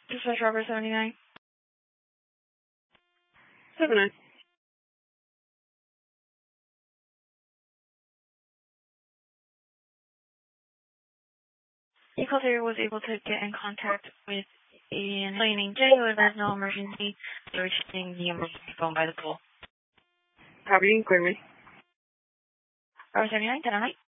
Dispatch Robert 79. 79. The call center was able to get in contact with an explaining J who has no emergency. They were reaching the emergency phone by the pool. Copy, clear me. Robert 79, 10 on 8.